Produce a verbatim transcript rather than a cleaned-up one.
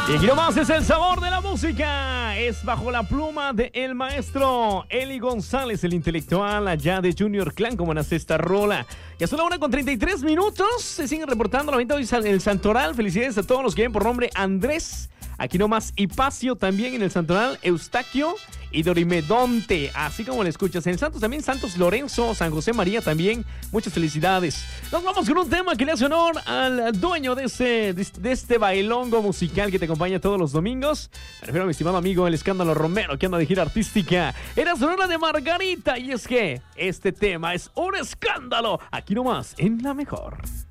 Y aquí nomás es el sabor de la música. Es bajo la pluma de el maestro Eli González, el intelectual allá de Junior Clan, como nace esta rola. Ya son la una con treinta y tres minutos. Se siguen reportando la venta hoy en el Santoral. Felicidades a todos los que vienen por nombre Andrés. Aquí nomás Hipacio también en el Santoral, Eustaquio y Dorimedonte, así como le escuchas. En el Santos también, Santos Lorenzo, San José María también. Muchas felicidades. Nos vamos con un tema que le hace honor al dueño de este, de este bailongo musical que te acompaña todos los domingos. Me refiero a mi estimado amigo El Escándalo Romero, que anda de gira artística. Era sonora de Margarita, y es que este tema es un escándalo. Aquí nomás, en La Mejor.